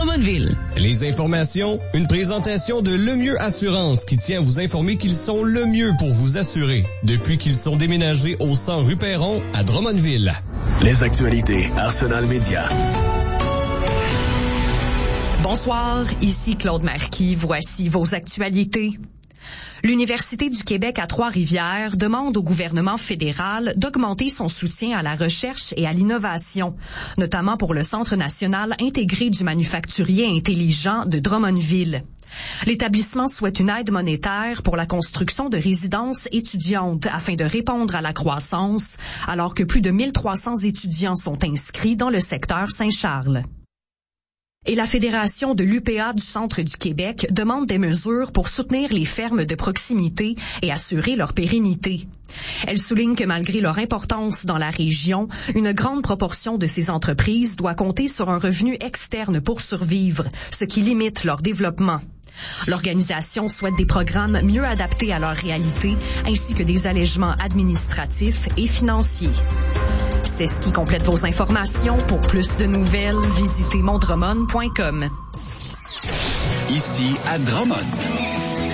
Drummondville. Les informations, une présentation de Le Mieux Assurance qui tient à vous informer qu'ils sont le mieux pour vous assurer depuis qu'ils sont déménagés au 100 rue Perron à Drummondville. Les actualités Arsenal Média. Bonsoir, ici Claude Marquis. Voici vos actualités. L'Université du Québec à Trois-Rivières demande au gouvernement fédéral d'augmenter son soutien à la recherche et à l'innovation, notamment pour le Centre national intégré du manufacturier intelligent de Drummondville. L'établissement souhaite une aide monétaire pour la construction de résidences étudiantes afin de répondre à la croissance, alors que plus de 1300 étudiants sont inscrits dans le secteur Saint-Charles. Et la Fédération de l'UPA du Centre du Québec demande des mesures pour soutenir les fermes de proximité et assurer leur pérennité. Elle souligne que malgré leur importance dans la région, une grande proportion de ces entreprises doit compter sur un revenu externe pour survivre, ce qui limite leur développement. L'organisation souhaite des programmes mieux adaptés à leur réalité, ainsi que des allègements administratifs et financiers. C'est ce qui complète vos informations. Pour plus de nouvelles, visitez mondromon.com. Ici à Drummond.